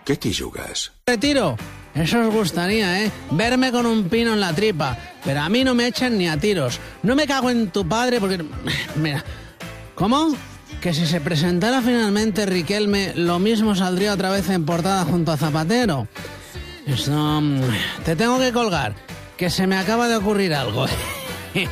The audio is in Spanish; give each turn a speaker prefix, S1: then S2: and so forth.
S1: ¿Qué te yugas?
S2: Retiro. Eso os gustaría, ¿eh? Verme con un pino en la tripa. Pero a mí no me echan ni a tiros. No me cago en tu padre porque... Mira... ¿Cómo? Que si se presentara finalmente Riquelme, lo mismo saldría otra vez en portada junto a Zapatero. Esto... Te tengo que colgar, que se me acaba de ocurrir algo.